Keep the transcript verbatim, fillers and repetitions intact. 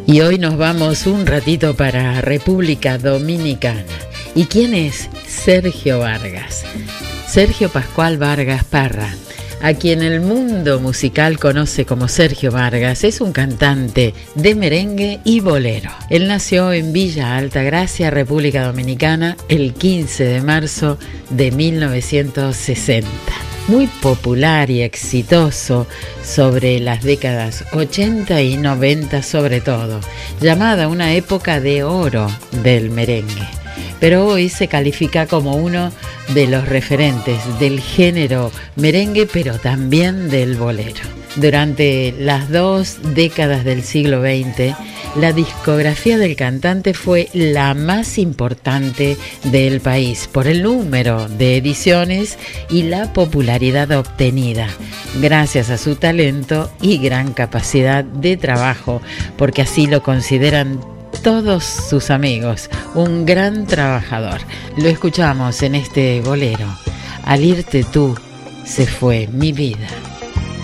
Y hoy nos vamos un ratito para República Dominicana. ¿Y quién es Sergio Vargas? Sergio Pascual Vargas Parra, a quien el mundo musical conoce como Sergio Vargas, es un cantante de merengue y bolero. Él nació en Villa Altagracia, República Dominicana, el quince de marzo de mil novecientos sesenta. Muy popular y exitoso sobre las décadas ochenta y noventa sobre todo, llamada una época de oro del merengue. Pero hoy se califica como uno de los referentes del género merengue, pero también del bolero. Durante las dos décadas del siglo veinte, la discografía del cantante fue la más importante del país por el número de ediciones y la popularidad obtenida, gracias a su talento y gran capacidad de trabajo, porque así lo consideran todos sus amigos, un gran trabajador. Lo escuchamos en este bolero. Al irte tú, se fue mi vida.